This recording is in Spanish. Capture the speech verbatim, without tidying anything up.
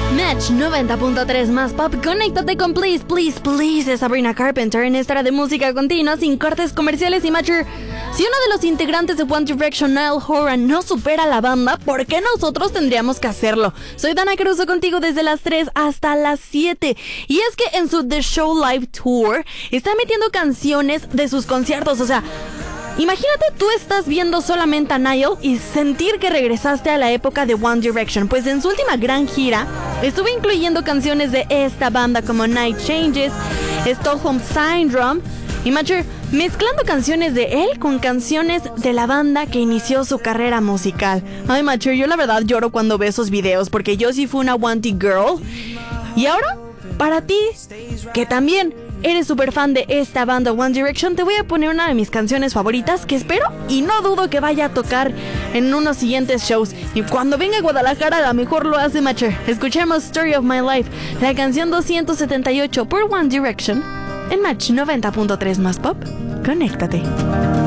Match noventa punto tres más pop. Conéctate con Please, Please, Please de Sabrina Carpenter en esta hora de música continua sin cortes comerciales. Y Matcher, si uno de los integrantes de One Direction, Niall Horan, no supera a la banda, ¿por qué nosotros tendríamos que hacerlo? Soy Dana Caruso contigo desde las tres hasta las siete. Y es que en su The Show Live Tour está metiendo canciones de sus conciertos. O sea, imagínate tú estás viendo solamente a Niall y sentir que regresaste a la época de One Direction. Pues en su última gran gira estuvo incluyendo canciones de esta banda como Night Changes, Stockholm Syndrome y Matcher, mezclando canciones de él con canciones de la banda que inició su carrera musical. Ay, Matcher, yo la verdad lloro cuando veo esos videos porque yo sí fui una Wanty Girl. Y ahora, para ti, que también eres súper fan de esta banda One Direction, te voy a poner una de mis canciones favoritas que espero y no dudo que vaya a tocar en unos siguientes shows. Y cuando venga a Guadalajara, a lo mejor lo hace, Matcher. Escuchemos Story of My Life, la canción doscientos setenta y ocho por One Direction, en Match noventa punto tres más pop. Conéctate.